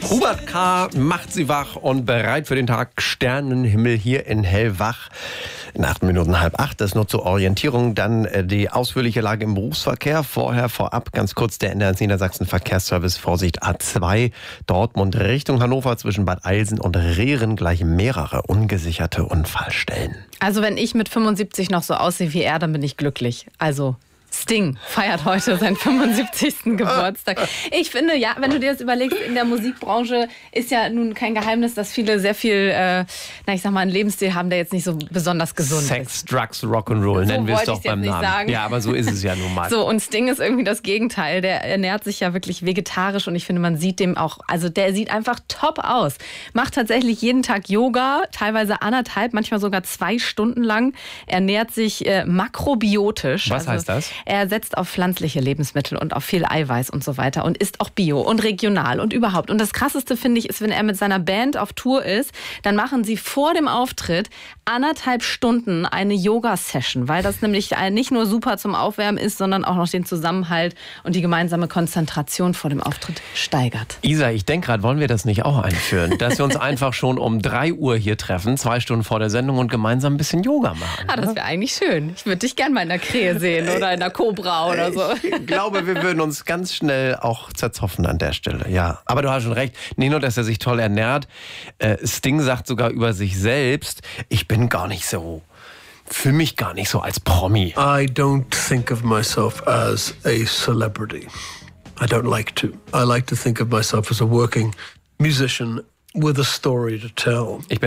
Hubert K. macht sie wach und bereit für den Tag. Sternenhimmel hier in Hellwach. In 8 Minuten 7:30, das nur zur Orientierung. Dann die ausführliche Lage im Berufsverkehr. Vorab ganz kurz der NDR Niedersachsen Verkehrsservice. Vorsicht A2 Dortmund Richtung Hannover zwischen Bad Eilsen und Rehren gleich mehrere ungesicherte Unfallstellen. Also wenn ich mit 75 noch so aussehe wie er, dann bin ich glücklich. Also Sting feiert heute seinen 75. Geburtstag. Ich finde, ja, wenn du dir das überlegst, in der Musikbranche ist ja nun kein Geheimnis, dass viele sehr viel, einen Lebensstil haben, der jetzt nicht so besonders gesund ist. Sex, Drugs, Rock'n'Roll, nennen wir es doch beim Namen. Sagen. Ja, aber so ist es ja nun mal. So, und Sting ist irgendwie das Gegenteil. Der ernährt sich ja wirklich vegetarisch und ich finde, man sieht dem auch, also der sieht einfach top aus. Macht tatsächlich jeden Tag Yoga, teilweise 1,5, manchmal sogar 2 Stunden lang. Ernährt sich makrobiotisch. Was heißt das? Er setzt auf pflanzliche Lebensmittel und auf viel Eiweiß und so weiter und isst auch bio und regional und überhaupt. Und das Krasseste, finde ich, ist, wenn er mit seiner Band auf Tour ist, dann machen sie vor dem Auftritt 1,5 Stunden eine Yoga-Session, weil das nämlich nicht nur super zum Aufwärmen ist, sondern auch noch den Zusammenhalt und die gemeinsame Konzentration vor dem Auftritt steigert. Isa, ich denke gerade, wollen wir das nicht auch einführen? Dass wir uns einfach schon um 3 Uhr hier treffen, 2 Stunden vor der Sendung und gemeinsam ein bisschen Yoga machen. Ah, das wäre eigentlich schön. Ich würde dich gerne mal in der Krähe sehen oder in der Cobra oder so. Ich glaube, wir würden uns ganz schnell auch zerzoffen an der Stelle. Ja, aber du hast schon recht. Nicht nur, dass er sich toll ernährt. Sting sagt sogar über sich selbst, ich bin gar nicht so, fühle mich gar nicht so als Promi. I don't think of myself as a celebrity. I don't like to. I like to think of myself as a working musician with a story to tell. Ich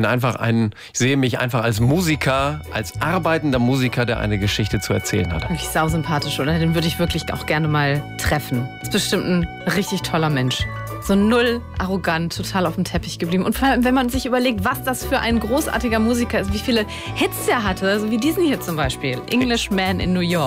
sehe mich einfach als Musiker, als arbeitender Musiker, der eine Geschichte zu erzählen hat. Wirklich sausympathisch, oder? Den würde ich wirklich auch gerne mal treffen. Ist bestimmt ein richtig toller Mensch. So null arrogant, total auf dem Teppich geblieben. Und vor allem, wenn man sich überlegt, was das für ein großartiger Musiker ist, wie viele Hits er hatte, so wie diesen hier zum Beispiel, Englishman in New York.